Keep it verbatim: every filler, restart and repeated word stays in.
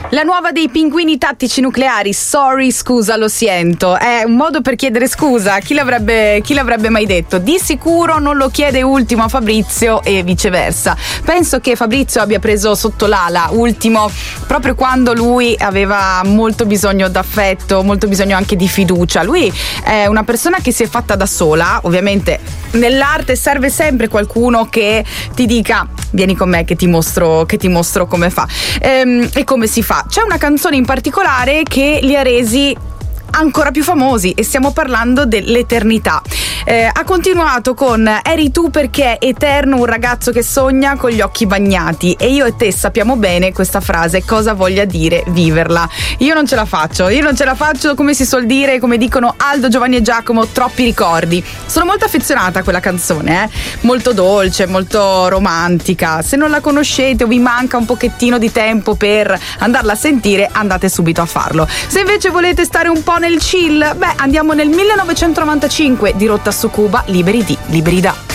La nuova dei Pinguini Tattici Nucleari, Sorry, scusa, lo sento. È un modo per chiedere scusa. Chi l'avrebbe, chi l'avrebbe mai detto? Di sicuro non lo chiede ultimo a Fabrizio e viceversa. Penso che Fabrizio abbia preso sotto l'ala ultimo proprio quando lui aveva molto bisogno d'affetto, molto bisogno anche di fiducia. Lui è una persona che si è fatta da sola. Ovviamente nell'arte serve sempre qualcuno che ti dica: vieni con me che ti mostro, che ti mostro come fa ehm, e come si fa. C'è una canzone in particolare che li ha resi ancora più famosi e stiamo parlando dell'eternità. Eh, ha continuato con Eri tu perché eterno un ragazzo che sogna con gli occhi bagnati, e io e te sappiamo bene questa frase cosa voglia dire viverla. Io non ce la faccio, io non ce la faccio, come si suol dire, come dicono Aldo, Giovanni e Giacomo, troppi ricordi. Sono molto affezionata a quella canzone, eh? Molto dolce, molto romantica. Se non la conoscete o vi manca un pochettino di tempo per andarla a sentire, andate subito a farlo. Se invece volete stare un po' nel chill, beh, andiamo nel millenovecentonovantacinque, di rotta su Cuba, Liberi di Liberi da.